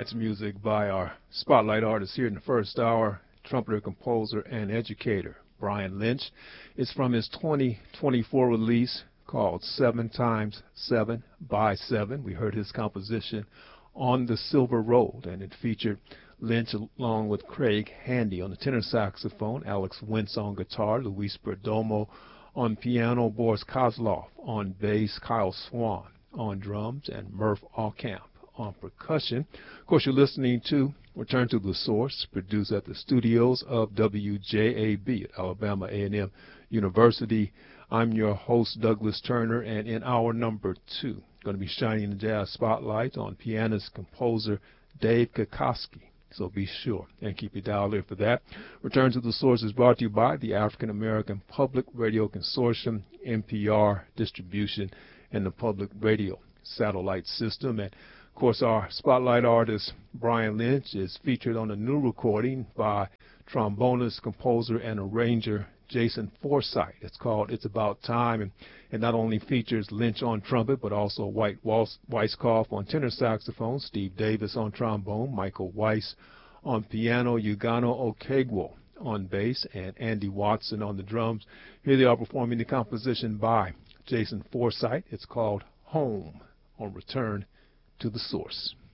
Tonight's music by our spotlight artist here in the first hour, trumpeter, composer, and educator, Brian Lynch. It's from his 2024 release called 7 times 7 by 7. We heard his composition On the Silver Road, and it featured Lynch along with Craig Handy on the tenor saxophone, Alex Wentz on guitar, Luis Perdomo on piano, Boris Kozlov on bass, Kyle Swan on drums, and Murph Allcamp on percussion. Of course, you're listening to Return to the Source, produced at the studios of WJAB at Alabama A&M University. I'm your host, Douglas Turner, and in hour number 2, going to be shining the jazz spotlight on pianist, composer Dave Kokoski. So be sure and keep your dial there for that. Return to the Source is brought to you by the African American Public Radio Consortium, NPR distribution, and the Public Radio Satellite System. And of course, our spotlight artist, Brian Lynch, is featured on a new recording by trombonist, composer, and arranger Jason Forsythe. It's called It's About Time, and it not only features Lynch on trumpet, but also White Weisskopf on tenor saxophone, Steve Davis on trombone, Michael Weiss on piano, Ugano Okegwo on bass, and Andy Watson on the drums. Here they are performing the composition by Jason Forsythe. It's called Home on Return to the Source.